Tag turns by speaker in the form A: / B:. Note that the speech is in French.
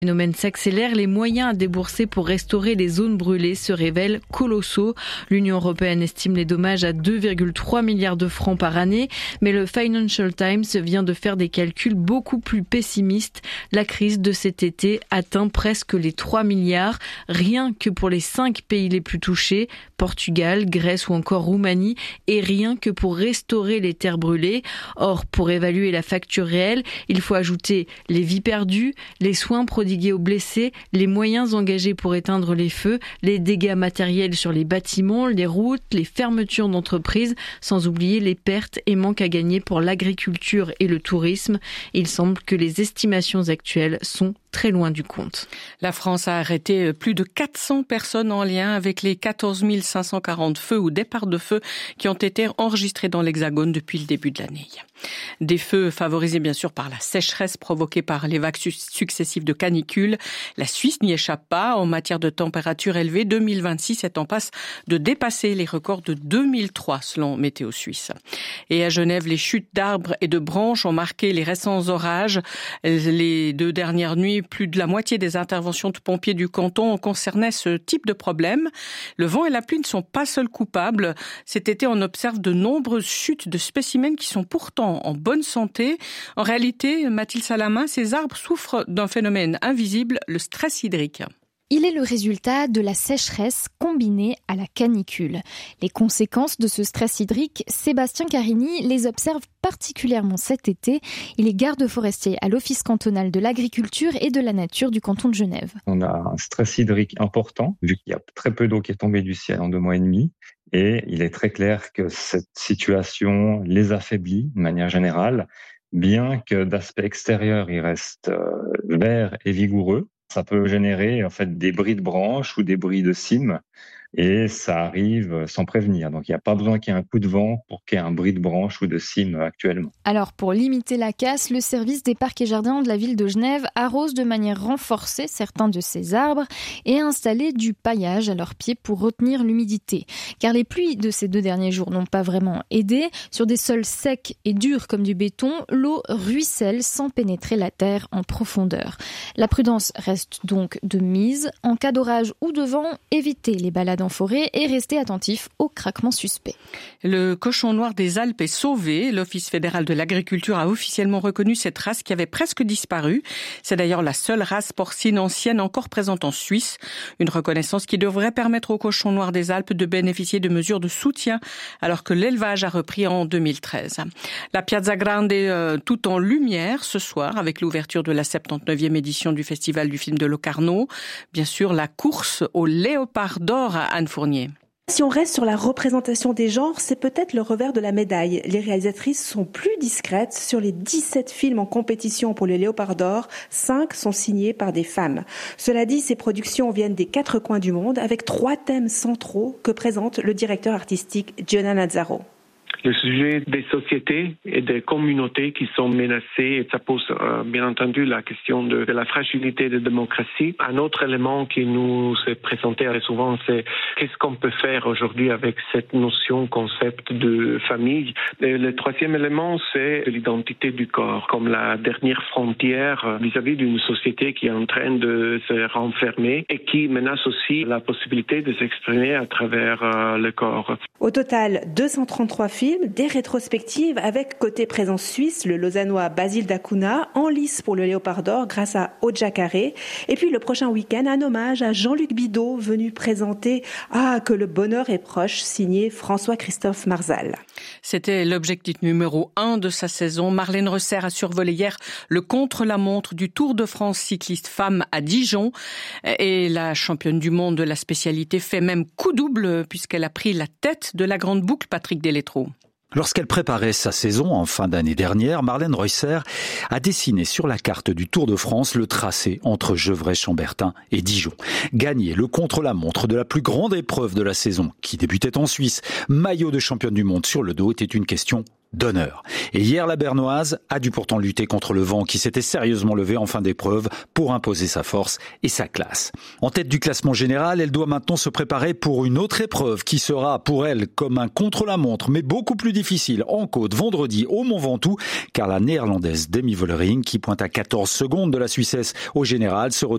A: Le phénomène s'accélère, les moyens à débourser pour restaurer les zones brûlées se révèlent colossaux. L'Union européenne estime les dommages à 2,3 milliards de francs par année, mais le Financial Times vient de faire des calculs beaucoup plus pessimistes. La crise de cet été atteint presque les 3 milliards, rien que pour les 5 pays les plus touchés, Portugal, Grèce ou encore Roumanie, et rien que pour restaurer les terres brûlées. Or, pour évaluer la facture réelle, il faut ajouter les vies perdues, les soins prodigués aux blessés, les moyens engagés pour éteindre les feux, les dégâts matériels sur les bâtiments, les routes, les fermetures d'entreprises, sans oublier les pertes et manques à gagner pour l'agriculture et le tourisme. Il semble que les estimations actuelles sont très loin du compte.
B: La France a arrêté plus de 400 personnes en lien avec les 14 540 feux ou départs de feu qui ont été enregistrés dans l'Hexagone depuis le début de l'année. Des feux favorisés bien sûr par la sécheresse provoquée par les vagues successives de canicule. La Suisse n'y échappe pas. En matière de température élevée, 2026 est en passe de dépasser les records de 2003 selon Météo Suisse. Et à Genève, les chutes d'arbres et de branches ont marqué les récents orages. Les 2 dernières nuits, plus de la moitié des interventions de pompiers du canton concernaient ce type de problème. Le vent et la pluie ne sont pas seuls coupables. Cet été, on observe de nombreuses chutes de spécimens qui sont pourtant en bonne santé. En réalité, Mathilde Salamin, ces arbres souffrent d'un phénomène invisible, le stress hydrique.
C: Il est le résultat de la sécheresse combinée à la canicule. Les conséquences de ce stress hydrique, Sébastien Carini les observe particulièrement cet été. Il est garde forestier à l'Office cantonal de l'agriculture et de la nature du canton de Genève.
D: On a un stress hydrique important, vu qu'il y a très peu d'eau qui est tombée du ciel en 2 mois et demi. Et il est très clair que cette situation les affaiblit de manière générale, bien que d'aspect extérieur, ils restent verts et vigoureux. Ça peut générer en fait des bris de branches ou des bris de cimes et ça arrive sans prévenir. Donc il n'y a pas besoin qu'il y ait un coup de vent pour qu'il y ait un bris de branche ou de cime actuellement.
C: Alors pour limiter la casse, le service des parcs et jardins de la ville de Genève arrose de manière renforcée certains de ces arbres et a installé du paillage à leurs pieds pour retenir l'humidité. Car les pluies de ces 2 derniers jours n'ont pas vraiment aidé. Sur des sols secs et durs comme du béton, l'eau ruisselle sans pénétrer la terre en profondeur. La prudence reste donc de mise. En cas d'orage ou de vent, évitez les balades en forêt et restez attentifs aux craquements suspects.
B: Le cochon noir des Alpes est sauvé. L'Office fédéral de l'agriculture a officiellement reconnu cette race qui avait presque disparu. C'est d'ailleurs la seule race porcine ancienne encore présente en Suisse. Une reconnaissance qui devrait permettre au cochon noir des Alpes de bénéficier de mesures de soutien alors que l'élevage a repris en 2013. La Piazza Grande est tout en lumière ce soir avec l'ouverture de la 79e édition du Festival du film de Locarno. Bien sûr, la course au léopard d'or à Anne Fournier.
E: Si on reste sur la représentation des genres, c'est peut-être le revers de la médaille. Les réalisatrices sont plus discrètes. Sur les 17 films en compétition pour les Léopards d'Or, 5 sont signés par des femmes. Cela dit, ces productions viennent des 4 coins du monde avec 3 thèmes centraux que présente le directeur artistique Gianna Nazzaro.
F: Le sujet des sociétés et des communautés qui sont menacées, et ça pose bien entendu la question de la fragilité de la démocratie. Un autre élément qui nous est présenté assez souvent, c'est qu'est-ce qu'on peut faire aujourd'hui avec cette notion, concept de famille. Et le 3e élément, c'est l'identité du corps, comme la dernière frontière vis-à-vis d'une société qui est en train de se renfermer et qui menace aussi la possibilité de s'exprimer à travers le corps.
E: Au total, 233 films, des rétrospectives avec côté présence suisse, le lausannois Basile Dacuna, en lice pour le Léopard d'Or grâce à Oja Carré. Et puis le prochain week-end, un hommage à Jean-Luc Bidot, venu présenter « Ah, que le bonheur est proche », signé François-Christophe Marzal.
B: C'était l'objectif numéro 1 de sa saison. Marlène Reusser a survolé hier le contre-la-montre du Tour de France cycliste femme à Dijon. Et la championne du monde de la spécialité fait même coup double puisqu'elle a pris la tête de la grande boucle Patrick Deletreau.
G: Lorsqu'elle préparait sa saison en fin d'année dernière, Marlène Reusser a dessiné sur la carte du Tour de France le tracé entre Gevrey-Chambertin et Dijon. Gagner le contre-la-montre de la plus grande épreuve de la saison, qui débutait en Suisse, maillot de championne du monde sur le dos, était une question d'honneur. Et hier, la Bernoise a dû pourtant lutter contre le vent qui s'était sérieusement levé en fin d'épreuve pour imposer sa force et sa classe. En tête du classement général, elle doit maintenant se préparer pour une autre épreuve qui sera pour elle comme un contre-la-montre, mais beaucoup plus difficile en côte vendredi au Mont Ventoux, car la néerlandaise Demi Vollering, qui pointe à 14 secondes de la Suissesse au général, se retrouve